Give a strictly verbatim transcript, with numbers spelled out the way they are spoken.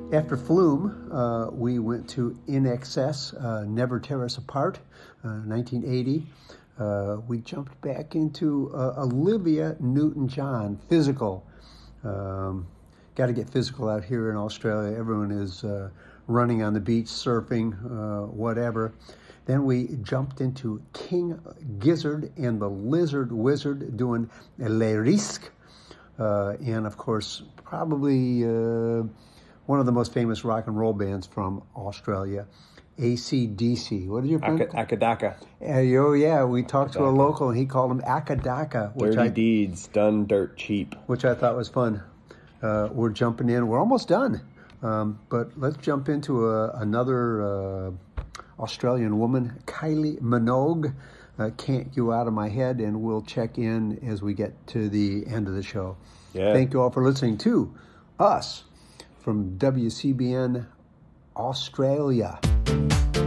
After Flume, uh, we went to In Excess, uh, Never Tear Us Apart, uh, nineteen eighty. Uh, we jumped back into uh, Olivia Newton-John, Physical. Um, Got to get physical out here in Australia. Everyone is uh, running on the beach, surfing, uh, whatever. Then we jumped into King Gizzard and the Lizard Wizard doing Les Risques. Uh, and, of course, probably... Uh, one of the most famous rock and roll bands from Australia, A C D C. What did your friend? Aka- Akadaka. Uh, oh, yeah, we talked Akadaka. to a local, and he called them Akadaka. Which Dirty I, deeds done dirt cheap. Which I thought was fun. Uh, we're jumping in. We're almost done. Um, but let's jump into a, another uh, Australian woman, Kylie Minogue. Uh, Can't You Out of My Head, and we'll check in as we get to the end of the show. Yeah. Thank you all for listening to us from W C B N Australia.